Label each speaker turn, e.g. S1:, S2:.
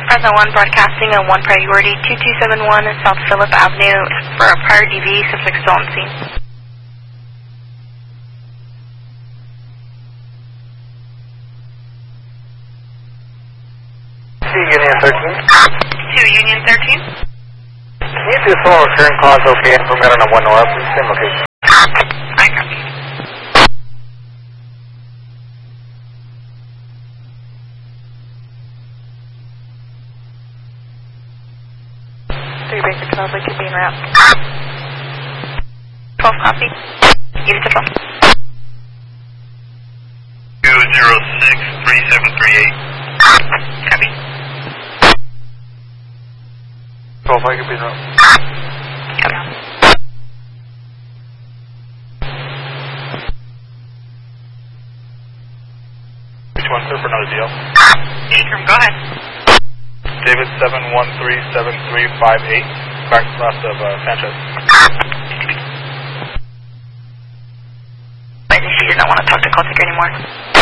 S1: Fresno 1 broadcasting on 1 priority 2271 South Phillip Avenue for a prior DV, suspect still on scene.
S2: Union 13.
S1: 2 Union 13.
S2: Can you do full return calls okay and permit on a 1 north? Same location.
S1: I copy. Basic calls like you're being wrapped. 12 copy. Give it to phone.
S3: 206-3738.
S1: Copy.
S2: 12 I could be wrong.
S1: Copy.
S2: Which one, sir, for another deal?
S1: Akram, go ahead.
S2: David 713-7358, back left of Sanchez.
S1: I think she did not want to talk to call taker anymore.